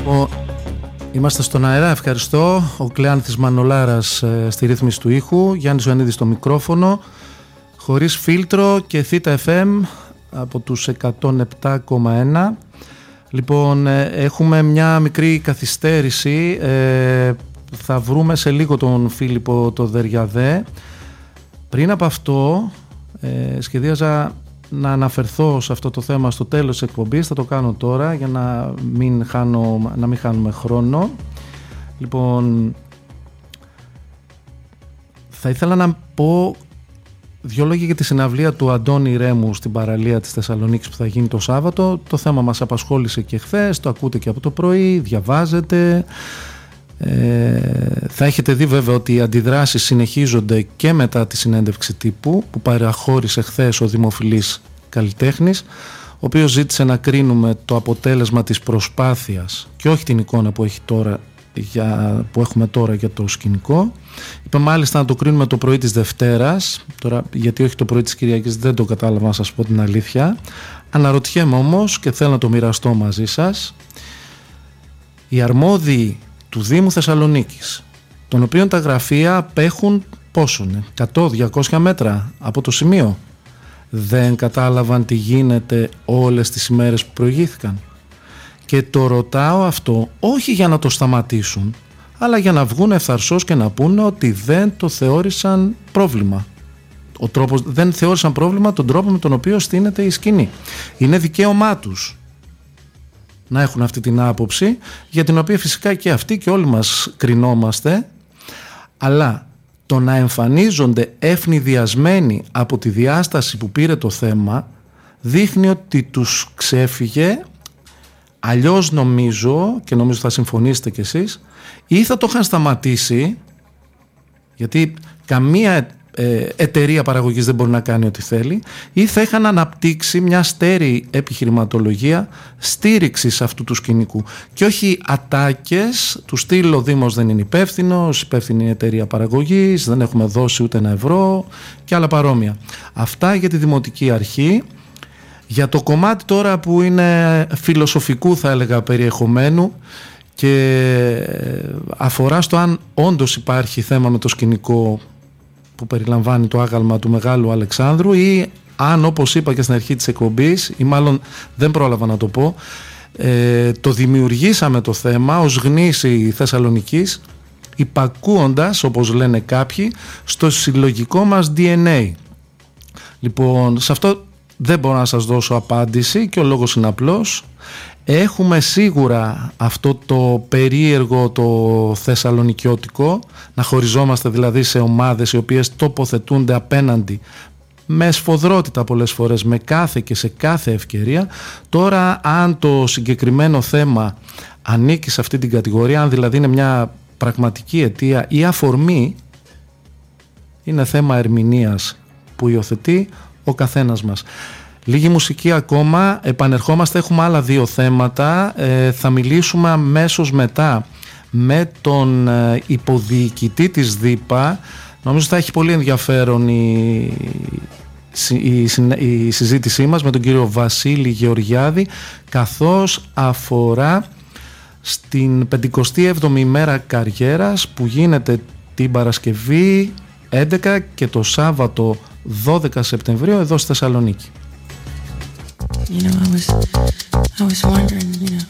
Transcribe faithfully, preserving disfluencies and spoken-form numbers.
Ο... Είμαστε στον αέρα, ευχαριστώ. Ο Κλεάνθης Μανολάρας ε, στη ρύθμιση του ήχου, Γιάννης Ζωαννίδης στο μικρόφωνο, χωρίς φίλτρο και Θήτα εφ εμ από τους εκατόν επτά κόμμα ένα. Λοιπόν, ε, έχουμε μια μικρή καθυστέρηση, ε, θα βρούμε σε λίγο τον Φίλιππο το Δεριαδέ. Πριν από αυτό, ε, σχεδίαζα να αναφερθώ σε αυτό το θέμα στο τέλος της εκπομπής, θα το κάνω τώρα για να μην, χάνω, να μην χάνουμε χρόνο. Λοιπόν, θα ήθελα να πω δύο λόγια για τη συναυλία του Αντώνη Ρέμου στην παραλία της Θεσσαλονίκης που θα γίνει το Σάββατο. Το θέμα μας απασχόλησε και χθες, το ακούτε και από το πρωί, διαβάζετε. Ε, θα έχετε δει βέβαια ότι οι αντιδράσεις συνεχίζονται και μετά τη συνέντευξη τύπου που παραχώρησε χθες ο δημοφιλής καλλιτέχνης, ο οποίος ζήτησε να κρίνουμε το αποτέλεσμα της προσπάθειας και όχι την εικόνα που, έχει τώρα για, που έχουμε τώρα για το σκηνικό. Είπε μάλιστα να το κρίνουμε το πρωί της Δευτέρας, τώρα γιατί όχι το πρωί της Κυριακής δεν το κατάλαβα, να σας πω την αλήθεια. Αναρωτιέμαι όμως και θέλω να το μοιραστώ μαζί σας. Οι αρμόδιοι του Δήμου Θεσσαλονίκης, των οποίων τα γραφεία απέχουν πόσο είναι, εκατό με διακόσια μέτρα από το σημείο, δεν κατάλαβαν τι γίνεται όλες τις ημέρες που προηγήθηκαν. Και το ρωτάω αυτό όχι για να το σταματήσουν, αλλά για να βγουν ευθαρσώς και να πούνε ότι δεν το θεώρησαν πρόβλημα. Ο τρόπος, δεν θεώρησαν πρόβλημα τον τρόπο με τον οποίο στείνεται η σκηνή. Είναι δικαίωμά τους να έχουν αυτή την άποψη, για την οποία φυσικά και αυτοί και όλοι μας κρινόμαστε, αλλά το να εμφανίζονται ευνηδιασμένοι από τη διάσταση που πήρε το θέμα δείχνει ότι τους ξέφυγε. Αλλιώς νομίζω, και νομίζω θα συμφωνήσετε κι εσείς, ή θα το είχαν σταματήσει, γιατί καμία ε, εταιρεία παραγωγής δεν μπορεί να κάνει ό,τι θέλει, ή θα είχαν αναπτύξει μια στέρεη επιχειρηματολογία στήριξης αυτού του σκηνικού και όχι ατάκες του στυλ ο Δήμος δεν είναι υπεύθυνος, υπεύθυνη η εταιρεία παραγωγής, δεν έχουμε δώσει ούτε ένα ευρώ και άλλα παρόμοια. Αυτά για τη Δημοτική Αρχή. Για το κομμάτι τώρα που είναι φιλοσοφικού, θα έλεγα, περιεχομένου και αφορά στο αν όντως υπάρχει θέμα με το σκηνικό που περιλαμβάνει το άγαλμα του Μεγάλου Αλεξάνδρου, ή αν, όπως είπα και στην αρχή της εκπομπής, ή μάλλον δεν πρόλαβα να το πω, ε, το δημιουργήσαμε το θέμα ως γνήσι Θεσσαλονικής, υπακούοντας, όπως λένε κάποιοι, στο συλλογικό μας ντι εν έι. Λοιπόν, σε αυτό δεν μπορώ να σας δώσω απάντηση και ο λόγος είναι απλός. Έχουμε σίγουρα αυτό το περίεργο, το θεσσαλονικιώτικο, να χωριζόμαστε δηλαδή σε ομάδες οι οποίες τοποθετούνται απέναντι με σφοδρότητα πολλές φορές, με κάθε και σε κάθε ευκαιρία. Τώρα αν το συγκεκριμένο θέμα ανήκει σε αυτή την κατηγορία, αν δηλαδή είναι μια πραγματική αιτία ή αφορμή, είναι θέμα ερμηνείας που υιοθετεί ο καθένας μας. Λίγη μουσική ακόμα, επανερχόμαστε, έχουμε άλλα δύο θέματα. Ε, θα μιλήσουμε αμέσως μετά με τον ε, υποδιοικητή της ΔΥΠΑ. Νομίζω θα έχει πολύ ενδιαφέρον η, η, η, η συζήτησή μας με τον κύριο Βασίλη Γεωργιάδη, καθώς αφορά στην πενηκοστή έβδομη ημέρα καριέρας που γίνεται την Παρασκευή έντεκα και το Σάββατο δώδεκα Σεπτεμβρίου εδώ στη Θεσσαλονίκη. You know, I was, I was wondering, you know,